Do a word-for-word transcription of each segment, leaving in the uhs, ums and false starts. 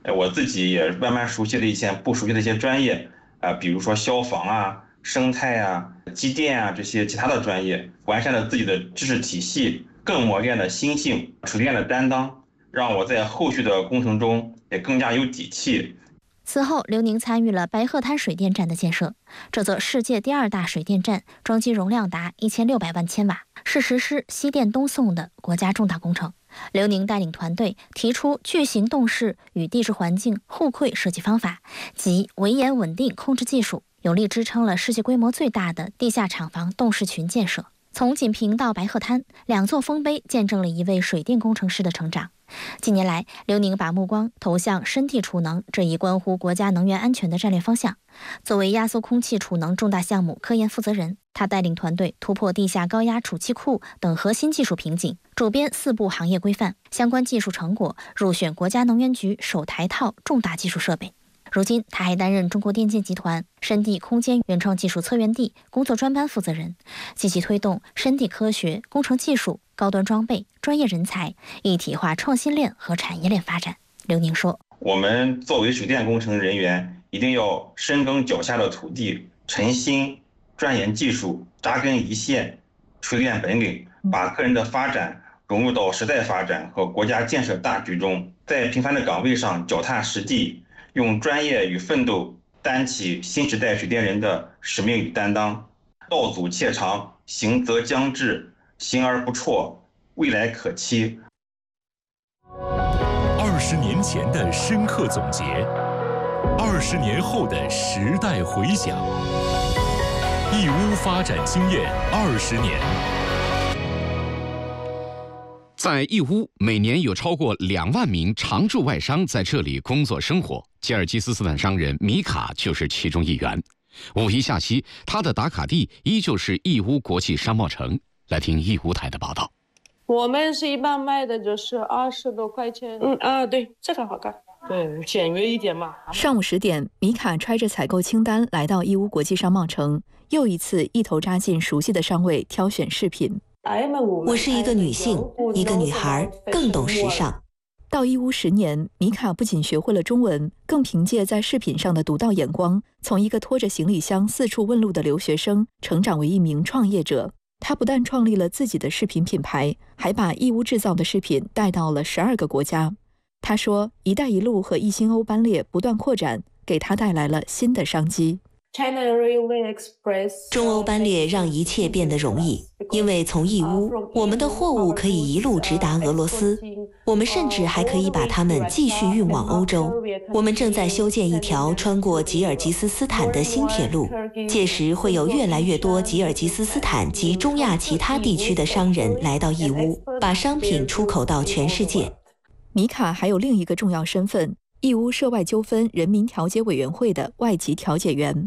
呃我自己也慢慢熟悉了一些不熟悉的一些专业啊、呃比如说消防啊、生态啊、机电啊这些其他的专业，完善了自己的知识体系，更磨练了心性、水电的担当，让我在后续的工程中也更加有底气。 此后，刘宁参与了白鹤滩水电站的建设。这座世界第二大水电站装机容量达一千六百万千瓦，是实施西电东送的国家重大工程。刘宁带领团队提出巨型动式与地质环境互馈设计方法及围岩稳定控制技术，有力支撑了世界规模最大的地下厂房动式群建设。从锦屏到白鹤滩，两座丰碑见证了一位水电工程师的成长。近年来，刘宁把目光投向深地储能这一关乎国家能源安全的战略方向。作为压缩空气储能重大项目科研负责人，他带领团队突破地下高压储气库等核心技术瓶颈，主编四部行业规范，相关技术成果入选国家能源局首台套重大技术设备。如今，他还担任中国电建集团深地空间原创技术测源地工作专班负责人，积极推动深地科学、工程技术、高端装备、专业人才一体化创新链和产业链发展。刘宁说：“ 我们作为水电工程人员，一定要深耕脚下的土地，沉心钻研技术，扎根一线，锤炼本领，把个人的发展融入到时代发展和国家建设大局中，在平凡的岗位上脚踏实地。”用专业与奋斗担起新时代水电人的使命与担当，道阻且长，行则将至，行而不辍，未来可期。 二十年前的深刻总结，二十年后的时代回响，义乌发展经验二十年。 在义乌，每年有超过两万名常驻外商在这里工作生活。吉尔吉斯斯坦商人米卡就是其中一员。五一假期，他的打卡地依旧是义乌国际商贸城。来听义乌台的报道。 我们是一般卖的就是二十多块钱。嗯啊，对，这个好看。对，简约一点嘛。 上午十点，米卡揣着采购清单来到义乌国际商贸城，又一次一头扎进熟悉的商位挑选饰品。 我是一个女性，一个女孩，更懂时尚。 到义乌十年，米卡不仅学会了中文，更凭借在饰品上的独到眼光，从一个拖着行李箱四处问路的留学生，成长为一名创业者。他不但创立了自己的饰品品牌，还把义乌制造的饰品带到了十二个国家。他说，一带一路和一星欧班列不断扩展，给他带来了新的商机。 中欧班列让一切变得容易，因为从义乌，我们的货物可以一路直达俄罗斯，我们甚至还可以把它们继续运往欧洲。我们正在修建一条穿过吉尔吉斯斯坦的新铁路，届时会有越来越多吉尔吉斯斯坦及中亚其他地区的商人来到义乌，把商品出口到全世界。 米卡还有另一个重要身份，义乌涉外纠纷人民调解委员会的外籍调解员。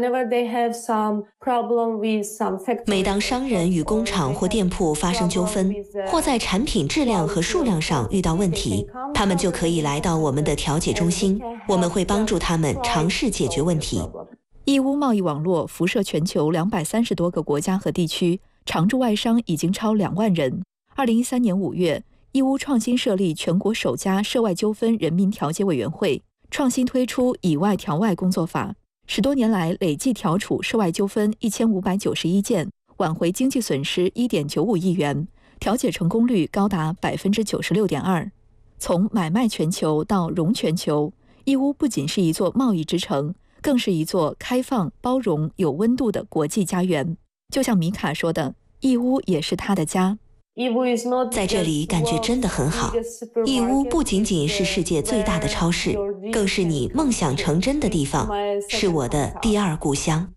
每当商人与工厂或店铺发生纠纷，或在产品质量和数量上遇到问题，他们就可以来到我们的调解中心，我们会帮助他们尝试解决问题。 义乌贸易网络辐射全球两百三十多个国家和地区，常驻外商已经超两万人。二零一三年五月，义乌创新设立全国首家涉外纠纷人民调解委员会，创新推出以外调外工作法。十多年来，累计调处涉外纠纷一千五百九十一件，挽回经济损失一点九五亿元，调解成功率高达百分之九十六点二。从买卖全球到融全球，义乌不仅是一座贸易之城，更是一座开放、包容、有温度的国际家园。就像米卡说的，义乌也是他的家。 在这里感觉真的很好。义乌不仅仅是世界最大的超市，更是你梦想成真的地方，是我的第二故乡。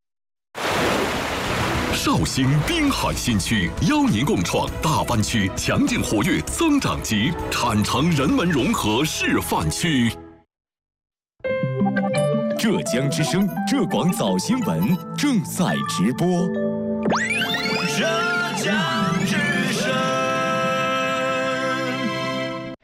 绍兴滨海新区邀您共创大湾区强劲活跃增长极产城人文融合示范区。浙江之声浙广早新闻正在直播。 浙江之声。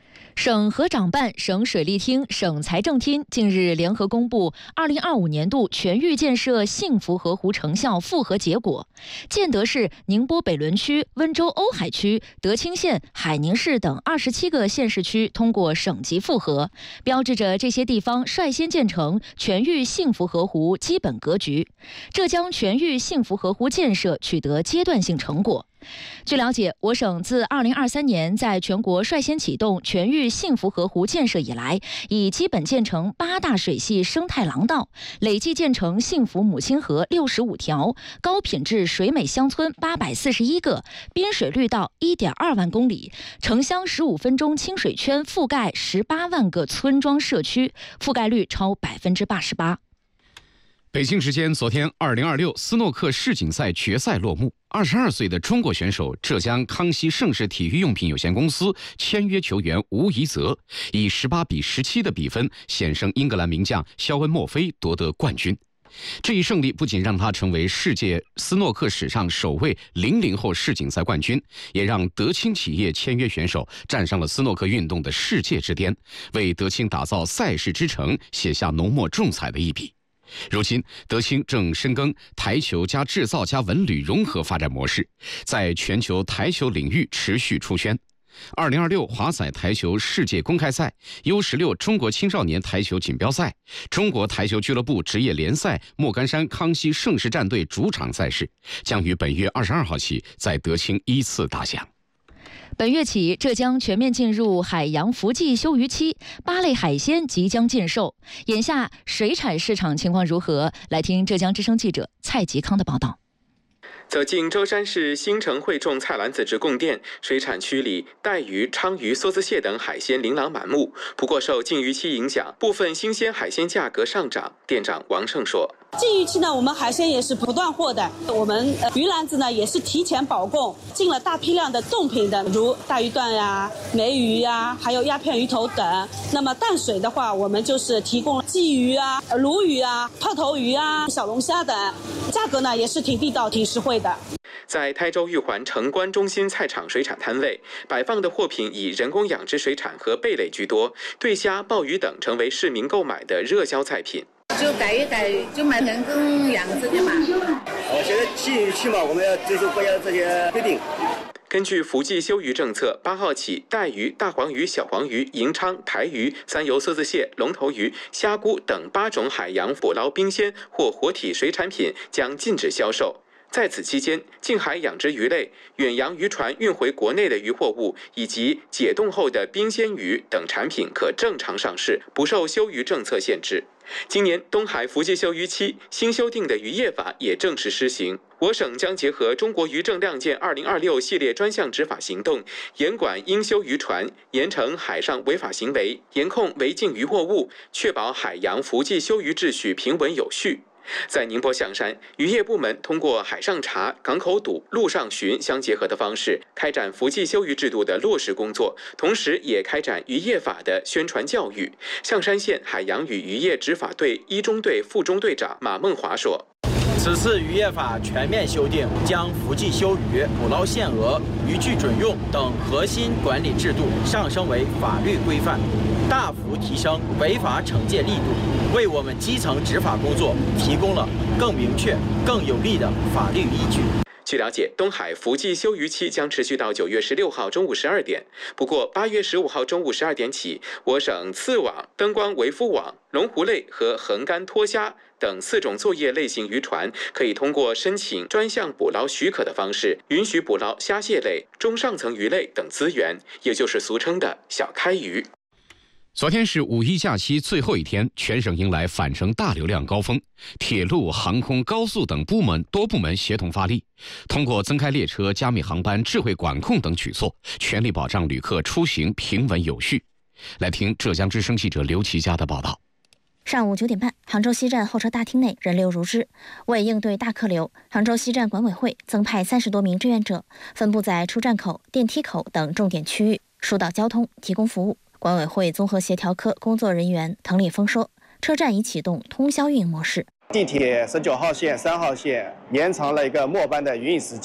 省河长办、省水利厅、省财政厅近日联合公布二零二五年度全域建设幸福河湖成效复核结果。建德市、宁波北仑区、温州瓯海区、德清县、海宁市等二十七个县市区通过省级复核，标志着这些地方率先建成全域幸福河湖基本格局。浙江全域幸福河湖建设取得阶段性成果。据了解，我省自二零二三年在全国率先启动全域幸福河湖建设以来，已基本建成八大水系生态廊道，累计建成幸福母亲河六十五条，高品质水美乡村八百四十一个，滨水绿道一点二万公里，城乡十五分钟清水圈覆盖十八万个村庄社区，覆盖率超百分之八十八。 北京时间昨天，二零二六斯诺克世锦赛决赛落幕。二十二岁的中国选手浙江康熙盛世体育用品有限公司签约球员吴怡泽，以十八比十七的比分险胜英格兰名将肖恩·墨菲，夺得冠军。这一胜利不仅让他成为世界斯诺克史上首位零零后世锦赛冠军，也让德清企业签约选手站上了斯诺克运动的世界之巅，为德清打造赛事之城写下浓墨重彩的一笔。如今，德清正深耕台球加制造加文旅融合发展模式，在全球台球领域持续出圈。二零二六华彩台球世界公开赛 U 十六 中国青少年台球锦标赛、中国台球俱乐部职业联赛莫干山康熙盛世战队主场赛事，将于本月二十二号起在德清依次打响。 本月起，浙江全面进入海洋福季休渔期，八类海鲜即将禁售。眼下水产市场情况如何？来听浙江之声记者蔡吉康的报道。 走进舟山市新城汇众菜篮子直供店，水产区里带鱼、鲳鱼、梭子蟹等海鲜琳琅满目。不过受禁渔期影响，部分新鲜海鲜价格上涨。店长王胜说：“ 禁渔期呢，我们海鲜也是不断货的，我们呃鱼篮子呢也是提前保供，进了大批量的冻品的，如大鱼段呀、梅鱼呀，还有鸦片鱼头等。那么淡水的话，我们就是提供鲫鱼啊、鲈鱼啊、泡头鱼啊、小龙虾等，价格呢也是挺地道、挺实惠的。” 在台州玉环城关中心菜场水产摊位摆放的货品以人工养殖水产和贝类居多，对虾、鲍鱼等成为市民购买的热销菜品。 就改一改，就买人工养殖的嘛。 我现在禁渔期嘛，我们要就是不要这些规定。 根据福季休渔政策，八号起，带鱼、大黄鱼、小黄鱼、银鲳、台鱼、三油梭子蟹、龙头鱼、虾菇等八种海洋捕捞冰鲜或活体水产品将禁止销售。在此期间，近海养殖鱼类、远洋渔船运回国内的渔货物以及解冻后的冰鲜鱼等产品可正常上市，不受休渔政策限制。今年东海福季休渔期，新修订的渔业法也正式施行。我省将结合中国渔政亮剑二零二六系列专项执法行动，严管应休渔船，严惩海上违法行为，严控违禁渔货物，确保海洋福季休渔秩序平稳有序。在宁波象山，渔业部门通过海上查、港口堵、陆上巡相结合的方式，开展福季休渔制度的落实工作，同时也开展渔业法的宣传教育。象山县海洋与渔业执法队一中队副中队长马梦华说：“ 此次渔业法全面修订，将福季休渔、捕捞限额、渔具准用等核心管理制度上升为法律规范，大幅提升违法惩戒力度，为我们基层执法工作提供了更明确、更有力的法律依据。” 据了解，东海福季休渔期将持续到九月十六号中午十二点。不过，八月十五号中午十二点起，我省刺网、灯光围夫网、龙湖类和横竿脱虾等四种作业类型渔船，可以通过申请专项捕捞许可的方式，允许捕捞虾蟹类、中上层鱼类等资源，也就是俗称的小开鱼。 昨天是五一假期最后一天，全省迎来返程大流量高峰，铁路、航空、高速等部门多部门协同发力，通过增开列车、加密航班、智慧管控等举措，全力保障旅客出行平稳有序。来听浙江之声记者刘琦佳的报道。 上午九点半，杭州西站候车大厅内人流如织。为应对大客流，杭州西站管委会增派三十多名志愿者，分布在出站口、电梯口等重点区域，疏导交通，提供服务。管委会综合协调科工作人员滕立峰说，车站已启动通宵运模式。 地铁十九号线、三号线延长了一个末班的营运时间，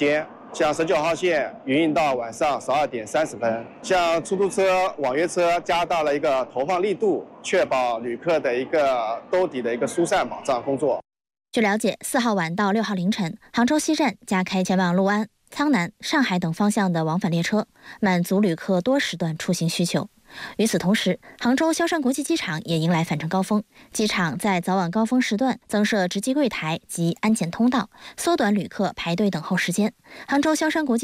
像十九号线营运到晚上十二点三十分，像出租车、网约车加大了一个投放力度，确保旅客的一个兜底的一个疏散保障工作。 据了解，四号晚到六号凌晨，杭州西站加开前往六安、苍南、上海等方向的往返列车，满足旅客多时段出行需求。与此同时，杭州萧山国际机场也迎来返程高峰，机场在早晚高峰时段增设值机柜台及安检通道，缩短旅客排队等候时间。杭州萧山国际